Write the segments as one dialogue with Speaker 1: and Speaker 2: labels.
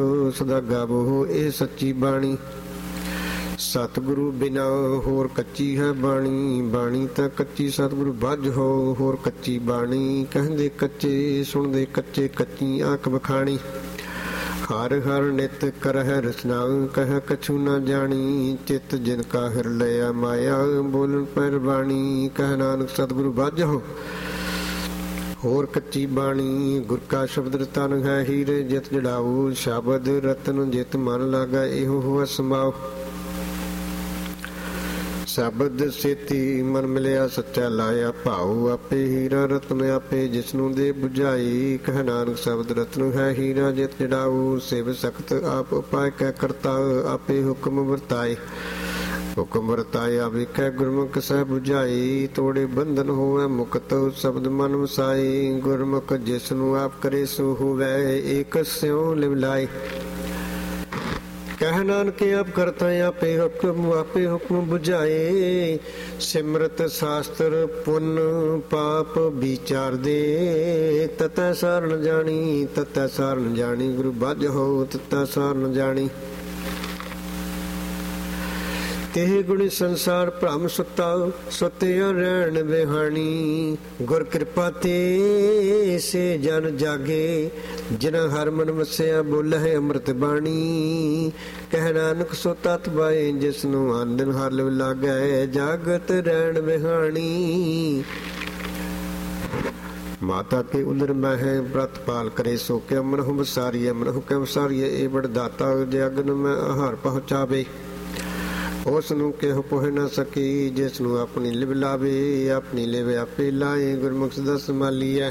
Speaker 1: ਸਦਾ ਗਾਵੋ ਇਹ ਸੱਚੀ ਬਾਣੀ। ਸਤਿਗੁਰੂ ਬਿਨਾ ਹੋਰ ਕੱਚੀ ਹੈ ਬਾਣੀ, ਬਾਣੀ ਤਾਂ ਕੱਚੀ ਸਤਿਗੁਰੂ ਬੱਝ ਹੋ ਹੋਰ ਕੱਚੀ ਬਾਣੀ। ਕਹਿੰਦੇ ਕੱਚੇ ਸੁਣਦੇ ਕੱਚੇ, ਕੱਚੀ ਆਖ ਬਖਾਣੀ। ਹਰ ਹਰ ਨਿਤ ਕਰਹਿ ਰਚਨਾ, ਕਹਿ ਕਛੂ ਨਾ ਜਾਣੀ। ਚਿਤ ਜਿਨ ਕਾ ਹਿਰ ਲਿਆ ਮਾਇਆ, ਬੋਲਣ ਪਰ ਬਾਣੀ। ਕਹਿ ਨਾਨਕ ਸਤਿਗੁਰੂ ਬੱਝ ਹੋ ਹੋਰ ਕੱਚੀ ਬਾਣੀ। ਗੁਰ ਕਾ ਸ਼ਬਦ ਰਤਨ ਹੈ ਹੀਰੇ ਜਿਤ ਜੜਾਊ, ਸ਼ਬਦ ਰਤਨ ਜਿਤ ਮਨ ਲਾਗਾ ਇਹੋ ਹੋਆ ਸਮਾਉ। ਸ਼ਬਦ ਸੇਤੀ ਮਨ ਮਿਲਿਆ ਸੱਚਾ ਲਾਇਆ ਭਾਉ, ਆਪੇ ਹੀਰਾ ਰਤਨ ਆਪੇ ਜਿਸਨੂੰ ਦੇ ਬੁਝਾਈ। ਕਹਿ ਨਾਨਕ ਸ਼ਬਦ ਰਤਨ ਹੈ ਹੀਰਾ ਜਿਤ ਜੜਾਊ, ਸਿਵ ਸਖਤ ਆਪ ਉਪਾਇ ਕੈ ਕਰਤਾ, ਆਪੇ ਹੁਕਮ ਵਰਤਾਏ। ਹੁਕਮ ਵਰਤਾਇਆ ਵੇਖੈ ਗੁਰਮੁਖ ਸਹਿ ਬੁਝਾਈ, ਤੋੜੇ ਬੰਧਨ ਹੋਵੇ ਮੁਕਤ ਸ਼ਬਦ ਮਨ ਵਸਾਈ। ਗੁਰਮੁਖ ਜਿਸਨੂੰ ਆਪ ਕਰੇ ਸੋ ਹੋਵੇ, ਏਕ ਸਿਉ ਲਿਵ ਲਾਏ। ਕਹਿ ਨਾਨਕ ਆਪ ਕਰਤਾ ਆਪੇ ਹੁਕਮ ਬੁਝਾਏ। ਸਿਮਰਤ ਸ਼ਾਸਤਰ ਪੁੰਨ ਪਾਪ ਵਿਚਾਰ ਦੇ, ਤਤੈ ਸਾਰਨ ਜਾਣੀ ਤਤੈ ਸਾਰਨ ਜਾਣੀ। ਗੁਰੂ ਬੱਝ ਹੋ ਤਤੈ ਸਾਰਨ ਜਾਣੀ। ਤੇਹ ਗੁਣੀ ਸੰਸਾਰ ਭ੍ਰਮ ਸੁਤਾ, ਸੁਤਿਆ ਰਹਿਣ ਵਿਹਾਣੀ। ਗੁਰ ਕਿਰਪਾ ਤੇ ਸੇ ਜਨ ਜਾਗੇ, ਜਿਨ੍ਹਾਂ ਹਰ ਮਨ ਵਸਿਆ ਬੋਲੇ ਅੰਮ੍ਰਿਤ ਬਾਣੀ। ਕਹਿ ਨਾਨਕ ਸੋ ਤਤ ਬਾਏ, ਜਿਸਨੂੰ ਆਨੰਦਨ ਹਰ ਲਿਵ ਲਾਗੈ, ਜਾਗਤ ਰਹਿਣ ਵਿਹਾਣੀ। ਮਾਤਾ ਕੇ ਉਦਰ ਮਹਿ ਬ੍ਰਤ ਪਾਲ ਕਰੇ, ਸੋ ਕੇ ਮਨਹੁ ਵਸਾਰੀਐ ਮਨਹੁ ਕੈ ਵਸਾਰੀਐ। ਇਹ ਬੜ ਦਾਤਾ ਜਗਨ ਮੈਂ ਆਹਾਰ ਪਹੁੰਚਾਵੇ, ਉਸ ਨੂੰ ਕਿਹੁ ਪੁਹ ਨਾ ਸਕੀ। ਜਿਸ ਨੂੰ ਆਪਣੀ ਲਿਵ ਲਾਵੇ, ਆਪਣੀ ਲਿਵ ਆਪੇ ਲਾਏ। ਗੁਰਮੁਖ ਸਦਾ ਸੰਭਾਲੀਐ।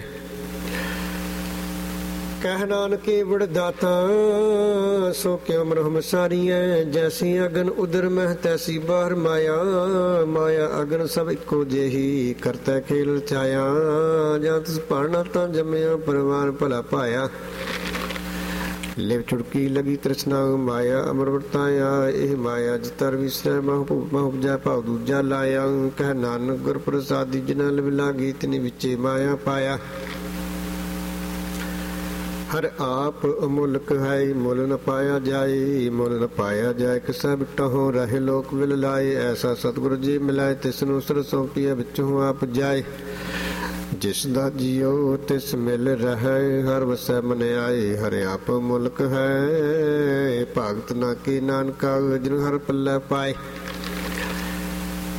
Speaker 1: ਕਹਿ ਨਾਨਕ ਬੜ ਦਾਤਾ ਸੋ ਕਿਉ ਮਨਹੁ ਵਸਾਰੀਐ। ਜੈਸੀ ਅਗਨ ਉਦਰ ਮਹਿ ਤੈਸੀ ਬਾਹਰ ਮਾਇਆ, ਮਾਇਆ ਅਗਨ ਸਭ ਇੱਕੋ ਜਿਹੀ, ਕਰਤਾ ਖੇਲ ਰਚਾਇਆ। ਜਾਂ ਤਿਸ ਭਾਣਾ ਤਾਂ ਜੰਮਿਆ, ਪਰਿਵਾਰ ਭਲਾ ਪਾਇਆ। ਲਿਵ ਚੁੜਕੀ ਲਗੀ ਤ੍ਰਿਸ਼ਨਾ, ਮਾਇਆ ਅਮਰ ਵਰਤਾਇਆ। ਇਹ ਮਾਇਆ ਜਿਤਰ ਵਿਸਰੈ ਮਹੁ ਉਪਜੈ ਭਾਉ ਦੂਜਾ ਲਾਇਆ। ਕਹਿ ਨਾਨਕ ਗੁਰ ਪ੍ਰਸਾਦੀ ਜਿਨ੍ਹਾਂ ਲਿਵ ਲਾਗੀ, ਤਿਨੀ ਵਿੱਚੇ ਮਾਇਆ ਪਾਇਆ। ਹਰ ਆਪ ਅਮੁਲਕ ਹੈ, ਮੁੱਲ ਨ ਪਾਇਆ ਜਾਏ। ਮੁੱਲ ਨ ਪਾਇਆ ਜਾਏ, ਕਿਸੈ ਬਿਟਹੁ ਰਹੇ ਲੋਕ ਵਿਲ ਲਾਏ। ਐਸਾ ਸਤਿਗੁਰ ਜੀ ਮਿਲਾਏ, ਤਿਸ ਨੂੰ ਸਿਰ ਸੌਂਪੀਐ ਵਿੱਚੋਂ ਆਪ ਜਾਏ। ਜਿਸ ਦਾ ਜੀਉ ਤਿਸ ਮਿਲ ਰਹਿ, ਹਰ ਵਸੈ ਮਨ ਆਏ। ਹਰਿ ਆਪ ਮੁਲਕ ਹੈ, ਭਗਤ ਨਾ ਕੀ ਨਾਨਕਾ, ਜਿਨ ਹਰ ਪੱਲੇ ਪਾਏ।